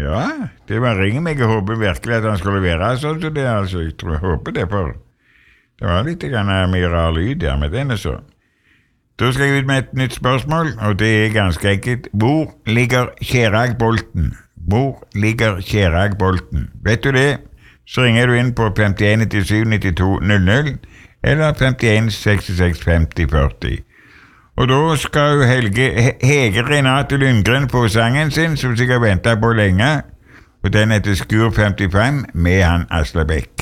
Ja, det var ringe meg og håper virkelig at han skulle være sånn som det, altså. Jeg håper det, for det var litt mye rar lyd der med denne så. Da skal jeg ut med et nytt spørsmål, og det er ganske enkelt. Hvor ligger Kjerag-Bolten? Hvor ligger Kjerag-Bolten? Vet du det? Så ringer du inn på 5197-9200 eller 5166-5040. Og da skal jo Hege Renate Lundgren få sangen sin, som sikkert ventet på lenge, og den heter Skur 55 med han Asle Bech.